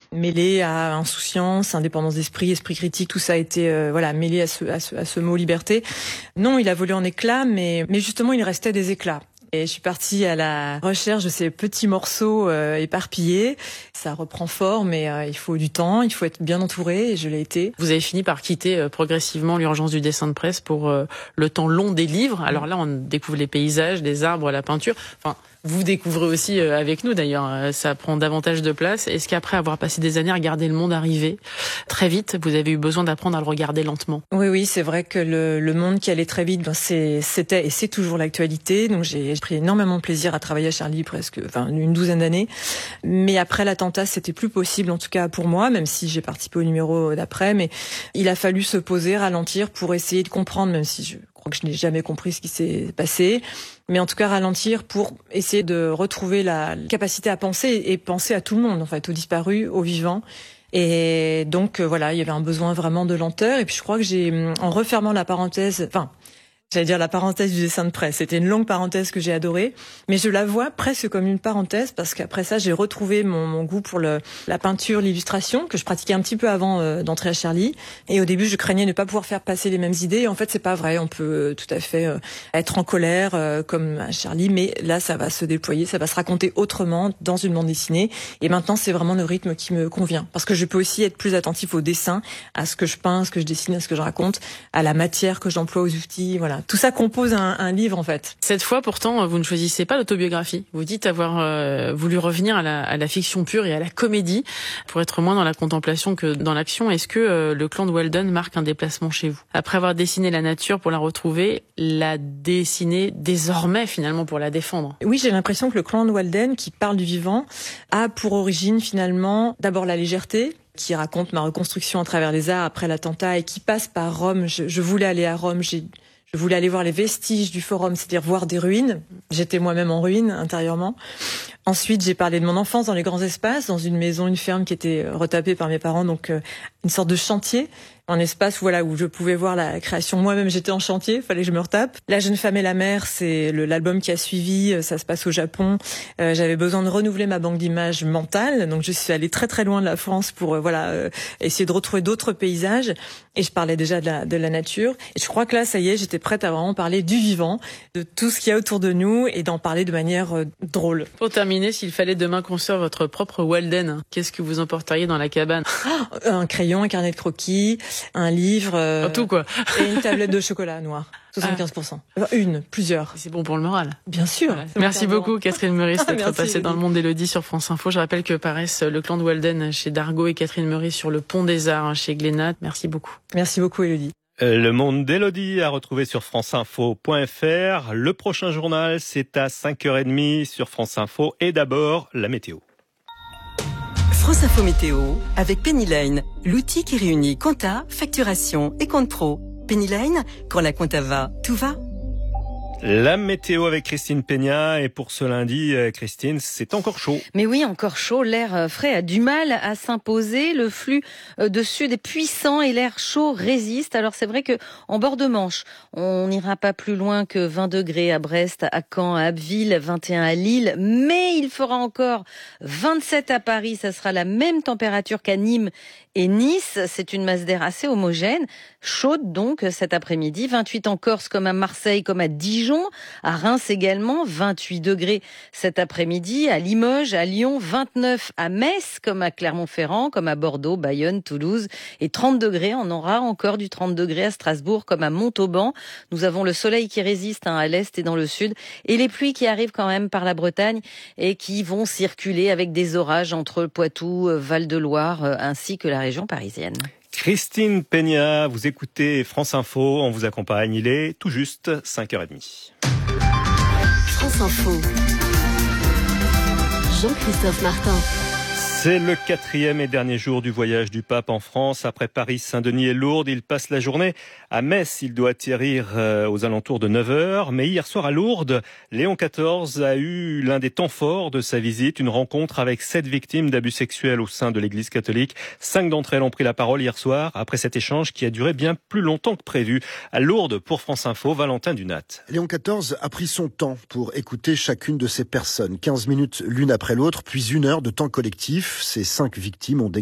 mêlé à insouciance, indépendance d'esprit, esprit critique, tout ça a été mêlé à ce mot liberté. Non, il a volé en éclats, mais justement il restait des éclats. Et je suis partie à la recherche de ces petits morceaux éparpillés. Ça reprend forme, mais il faut du temps, il faut être bien entouré, et je l'ai été. Vous avez fini par quitter progressivement l'urgence du dessin de presse pour le temps long des livres. Alors là, on découvre les paysages, les arbres, la peinture. Enfin, vous découvrez aussi avec nous d'ailleurs, ça prend davantage de place. Est-ce qu'après avoir passé des années à regarder le monde arriver, très vite, vous avez eu besoin d'apprendre à le regarder lentement? Oui, c'est vrai que le monde qui allait très vite, c'était et c'est toujours l'actualité. Donc j'ai pris énormément de plaisir à travailler à Charlie une douzaine d'années. Mais après l'attentat, c'était plus possible, en tout cas pour moi, même si j'ai participé au numéro d'après. Mais il a fallu se poser, ralentir pour essayer de comprendre, même si je crois que je n'ai jamais compris ce qui s'est passé. Mais en tout cas, ralentir pour essayer de retrouver la capacité à penser et penser à tout le monde, en fait, aux disparus, aux vivants. Et donc, il y avait un besoin vraiment de lenteur. Et puis, je crois que en refermant la parenthèse, j'allais dire la parenthèse du dessin de presse. C'était une longue parenthèse que j'ai adorée, mais je la vois presque comme une parenthèse parce qu'après ça, j'ai retrouvé mon goût pour la peinture, l'illustration que je pratiquais un petit peu avant d'entrer à Charlie. Et au début, je craignais ne pas pouvoir faire passer les mêmes idées. Et en fait, c'est pas vrai. On peut tout à fait être en colère comme à Charlie, mais là, ça va se déployer, ça va se raconter autrement dans une bande dessinée. Et maintenant, c'est vraiment le rythme qui me convient parce que je peux aussi être plus attentif au dessin, à ce que je peins, à ce que je dessine, à ce que je raconte, à la matière que j'emploie aux outils. Voilà. Tout ça compose un livre, en fait. Cette fois, pourtant, vous ne choisissez pas l'autobiographie. Vous dites avoir voulu revenir à la fiction pure et à la comédie pour être moins dans la contemplation que dans l'action. Est-ce que le clan de Walden marque un déplacement chez vous? Après avoir dessiné la nature pour la retrouver, la dessiner désormais, finalement, pour la défendre? Oui, j'ai l'impression que le clan de Walden, qui parle du vivant, a pour origine, finalement, d'abord la légèreté, qui raconte ma reconstruction à travers les arts après l'attentat et qui passe par Rome. Je voulais aller à Rome, je voulais aller voir les vestiges du forum, c'est-à-dire voir des ruines. J'étais moi-même en ruine intérieurement. Ensuite, j'ai parlé de mon enfance dans les grands espaces, dans une maison, une ferme qui était retapée par mes parents, donc une sorte de chantier, un espace où je pouvais voir la création. Moi-même, j'étais en chantier, fallait que je me retape. La jeune femme et la mer, c'est l'album qui a suivi, ça se passe au Japon. J'avais besoin de renouveler ma banque d'images mentale, donc je suis allée très très loin de la France pour essayer de retrouver d'autres paysages. Et je parlais déjà de la nature. Et je crois que là, ça y est, j'étais prête à vraiment parler du vivant, de tout ce qu'il y a autour de nous et d'en parler de manière drôle. Pour terminer, s'il fallait demain construire votre propre Walden, qu'est-ce que vous emporteriez dans la cabane? Un crayon, un carnet de croquis, un livre, tout quoi. Et une tablette de chocolat noir. 75%. Plusieurs. C'est bon pour le moral. Bien sûr. Voilà. Merci beaucoup Catherine Meurice d'être passée dans le monde d'Élodie sur France Info. Je rappelle que paraissent Le clan de Walden chez Dargaud et Catherine Meurice sur Le Pont des Arts chez Glénat. Merci beaucoup. Merci beaucoup Élodie. Le monde d'Élodie à retrouver sur franceinfo.fr. Le prochain journal, c'est à 5h30 sur France Info. Et d'abord, la météo. France Info Météo avec Pennyline, l'outil qui réunit compta, facturation et compte pro. Pennyline, quand la compta va, tout va. La météo avec Christine Peña, et pour ce lundi, Christine, c'est encore chaud. Mais oui, encore chaud, l'air frais a du mal à s'imposer, le flux de sud est puissant et l'air chaud résiste. Alors c'est vrai que en bord de Manche, on n'ira pas plus loin que 20 degrés à Brest, à Caen, à Abbeville, 21 à Lille, mais il fera encore 27 à Paris, ça sera la même température qu'à Nîmes et Nice. C'est une masse d'air assez homogène, chaude donc cet après-midi, 28 en Corse comme à Marseille, comme à Dijon, à Reims également, 28 degrés cet après-midi, à Limoges, à Lyon, 29 à Metz, comme à Clermont-Ferrand, comme à Bordeaux, Bayonne, Toulouse, et 30 degrés, on aura encore du 30 degrés à Strasbourg, comme à Montauban. Nous avons le soleil qui résiste à l'est et dans le sud, et les pluies qui arrivent quand même par la Bretagne et qui vont circuler avec des orages entre Poitou, Val-de-Loire, ainsi que la région parisienne. Christine Peña, vous écoutez France Info, on vous accompagne, il est tout juste 5h30. France Info. Jean-Christophe Martin. C'est le 4e et dernier jour du voyage du pape en France. Après Paris, Saint-Denis et Lourdes, il passe la journée à Metz. Il doit atterrir aux alentours de 9h. Mais hier soir à Lourdes, Léon XIV a eu l'un des temps forts de sa visite, une rencontre avec 7 victimes d'abus sexuels au sein de l'Église catholique. 5 d'entre elles ont pris la parole hier soir après cet échange qui a duré bien plus longtemps que prévu. À Lourdes, pour France Info, Valentin Dunat. Léon XIV a pris son temps pour écouter chacune de ces personnes. 15 minutes l'une après l'autre, puis 1 heure de temps collectif. Ces 5 victimes ont